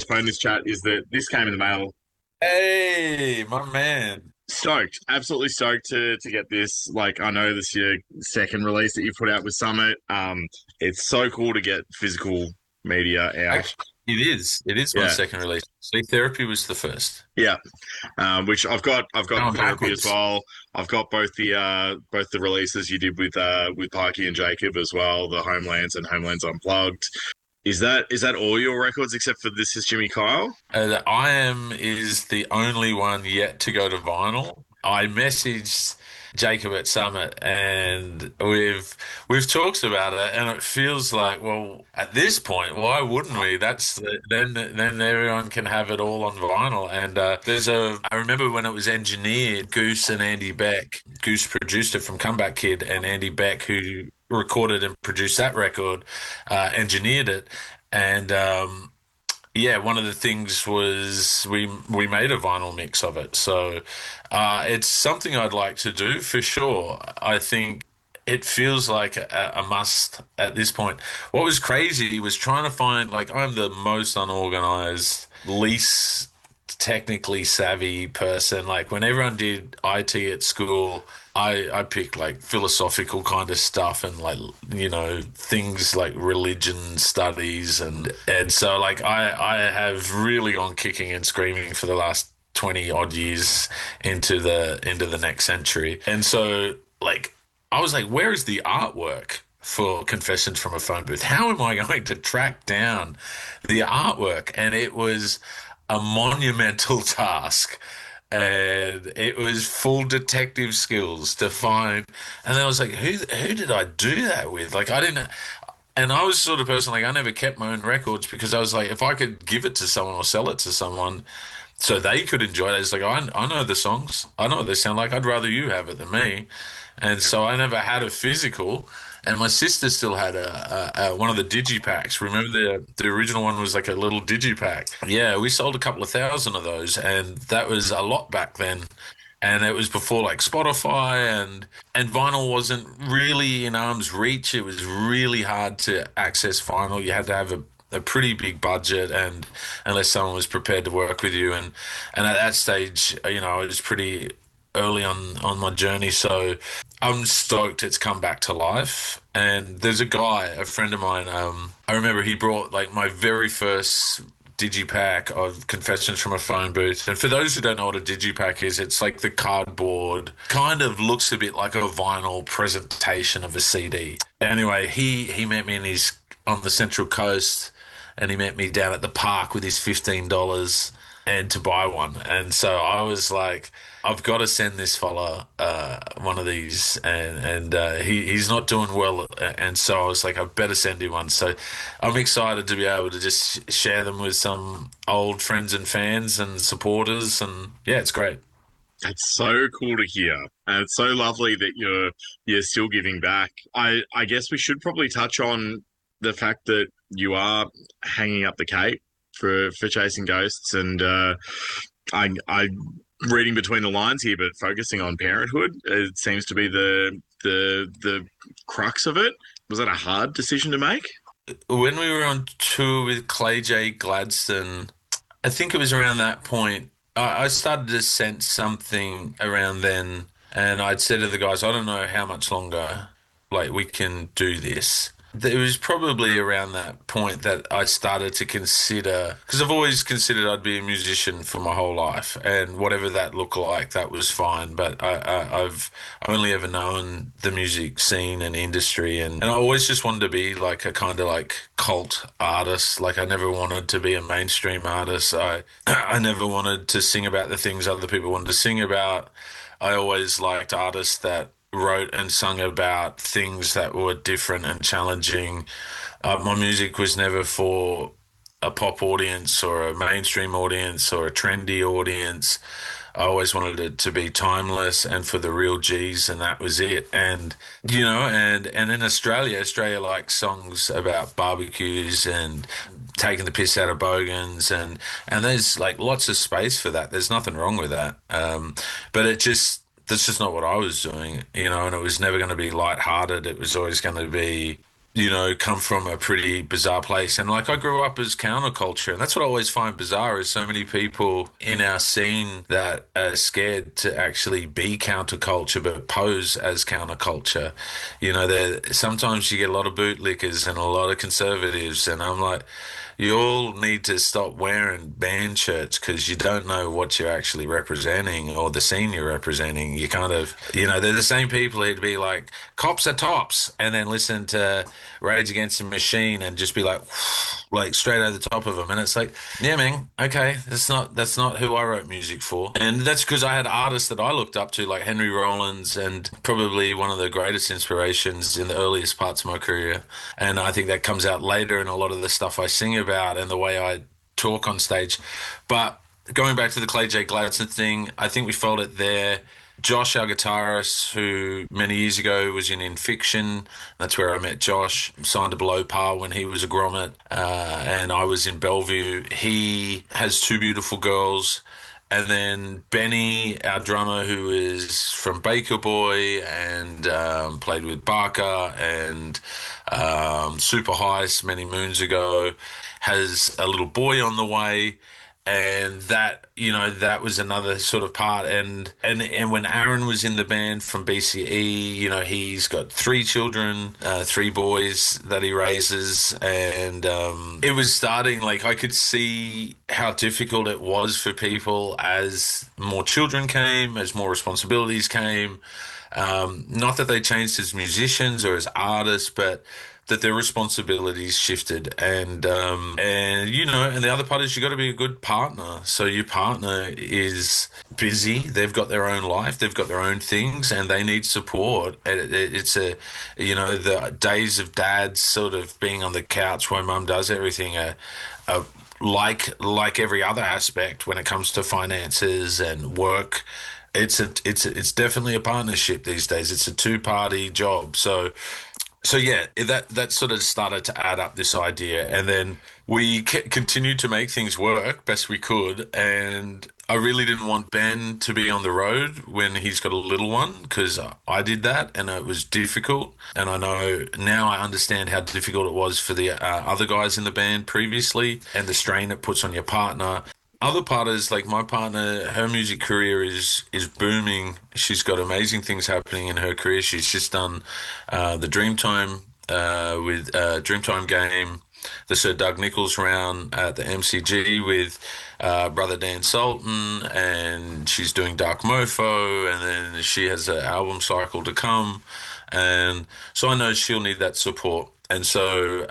postpone this chat is that this came in the mail. Hey, my man. Stoked, absolutely stoked to get this. Like, I know this is your second release that you put out with Summit. It's so cool to get physical media out. Actually, it is. It is my Yeah, second release. Sleep Therapy was the first. yeah. Which I've got Going therapy as backwards. well. I've got both the releases you did with Pikey and Jacob as well, the Homelands and Homelands Unplugged. Is that all your records except for This Is Jimmy Kyle? I Am is the only one yet to go to vinyl. I messaged Jacob at Summit, and we've talked about it, and it feels like, well, at this point, why wouldn't we? Then everyone can have it all on vinyl. And I remember when it was engineered, Goose and Andy Beck. Goose produced it from Comeback Kid, and Andy Beck, who recorded and produced that record, engineered it. And yeah, one of the things was we made a vinyl mix of it. So it's something I'd like to do for sure. I think it feels like a must at this point. What was crazy was trying to find, like, I'm the most unorganized, least technically savvy person. Like, when everyone did IT at school, I picked like philosophical kind of stuff, and, like, things like religion studies, and so, like, I have really gone kicking and screaming for the last 20 odd years into the next century. And so, like, I was like, where is the artwork for Confessions from a Phone Booth? How am I going to track down the artwork? And it was a monumental task. And it was full detective skills to find. And then I was like, who did I do that with? Like, I didn't. And I was the sort of person, like, I never kept my own records, because I was like, if I could give it to someone or sell it to someone so they could enjoy it, it's like, I know the songs, I know what they sound like. I'd rather you have it than me. And so I never had a physical. And my sister still had one of the digipacks. Remember, the original one was like a little digipack. Yeah, we sold a couple of thousand of those, and that was a lot back then. And it was before, like, Spotify, and vinyl wasn't really in arm's reach. It was really hard to access vinyl. You had to have a pretty big budget, and unless someone was prepared to work with you, and at that stage, it was pretty early on my journey. So I'm stoked it's come back to life. And there's a guy, a friend of mine, I remember he brought, like, my very first digipack of Confessions from a Phone Booth. And for those who don't know what a digipack is, it's like the cardboard, kind of looks a bit like a vinyl presentation of a CD. Anyway, he met me on the Central Coast, and he met me down at the park with his $15 and to buy one. And so I was like, I've got to send this fella one of these, and he's not doing well, and so I was like, I better send him one. So I'm excited to be able to just share them with some old friends and fans and supporters, and yeah, it's great. That's so cool to hear. And it's so lovely that you're still giving back. I guess we should probably touch on the fact that you are hanging up the cape for chasing ghosts, and I reading between the lines here, but focusing on parenthood, it seems to be the crux of it. Was that a hard decision to make? When we were on tour with Clay J. Gladstone, I think it was around that point, I started to sense something around then, and I'd said to the guys, I don't know how much longer, like, we can do this. It was probably around that point that I started to consider, because I've always considered I'd be a musician for my whole life, and whatever that looked like, that was fine. But I've only ever known the music scene and industry, and I always just wanted to be like a kind of like cult artist. Like, I never wanted to be a mainstream artist. I never wanted to sing about the things other people wanted to sing about. I always liked artists that wrote and sung about things that were different and challenging. My music was never for a pop audience or a mainstream audience or a trendy audience. I always wanted it to be timeless and for the real G's, and that was it. And and in Australia likes songs about barbecues and taking the piss out of bogans, and there's, like, lots of space for that. There's nothing wrong with that. But that's just not what I was doing, and it was never going to be lighthearted. It was always going to be come from a pretty bizarre place. And like I grew up as counterculture, and that's what I always find bizarre is so many people in our scene that are scared to actually be counterculture but pose as counterculture. There sometimes you get a lot of bootlickers and a lot of conservatives, and I'm like, you all need to stop wearing band shirts because you don't know what you're actually representing or the scene you're representing. You kind of, they're the same people who'd be like, cops are tops, and then listen to Rage Against the Machine and just be like, like straight over the top of them. And it's like, yeah, man, okay, that's not who I wrote music for. And that's because I had artists that I looked up to, like Henry Rollins, and probably one of the greatest inspirations in the earliest parts of my career. And I think that comes out later in a lot of the stuff I sing about and the way I talk on stage. But going back to the Clay J. Gladson thing, I think we felt it there. Josh, our guitarist, who many years ago was in Fiction, that's where I met Josh, signed to Below Par when he was a grommet, and I was in Bellevue. He has two beautiful girls. And then Benny, our drummer, who is from Baker Boy and played with Barker and Super Heist many moons ago, has a little boy on the way. And that was another sort of part. And when Aaron was in the band from BCE, he's got three children, three boys that he raises, and it was starting, like I could see how difficult it was for people as more children came, as more responsibilities came. Not that they changed as musicians or as artists, but that their responsibilities shifted, and the other part is you got to be a good partner. So your partner is busy, they've got their own life, they've got their own things, and they need support. It's the days of dads sort of being on the couch while mum does everything are like every other aspect when it comes to finances and work. It's definitely a partnership these days. It's a two-party job. So yeah, that sort of started to add up this idea, and then we continued to make things work best we could. And I really didn't want Ben to be on the road when he's got a little one because I did that, and it was difficult. And I know now I understand how difficult it was for the other guys in the band previously, and the strain it puts on your partner. Other part is like my partner, her music career is booming. She's got amazing things happening in her career. She's just done the Dreamtime with Dreamtime game, the Sir Doug Nicholls round at the MCG with brother Dan Sultan, and she's doing Dark Mofo, and then she has an album cycle to come, and so I know she'll need that support. And so,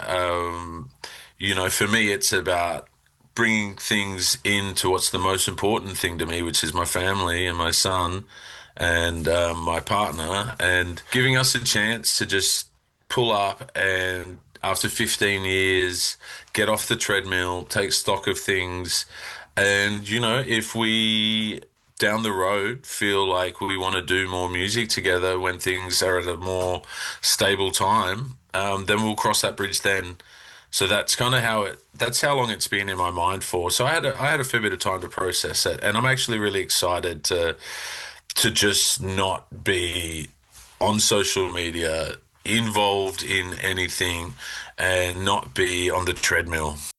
for me, it's about bringing things into what's the most important thing to me, which is my family and my son and my partner, and giving us a chance to just pull up and after 15 years, get off the treadmill, take stock of things. And, if we down the road feel like we want to do more music together when things are at a more stable time, then we'll cross that bridge then. So that's kind of that's how long it's been in my mind for. So I had a fair bit of time to process it, and I'm actually really excited to just not be on social media, involved in anything, and not be on the treadmill.